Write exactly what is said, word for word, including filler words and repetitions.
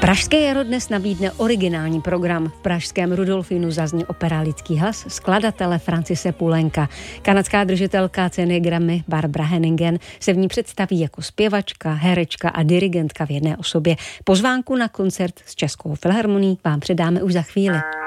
Pražské jaro dnes nabídne originální program. V pražském Rudolfínu zazní opera Lidský hlas skladatele Francise Poulenca. Kanadská držitelka ceny Grammy Barbara Henningen se v ní představí jako zpěvačka, herečka a dirigentka v jedné osobě. Pozvánku na koncert s Českou filharmonií vám předáme už za chvíli.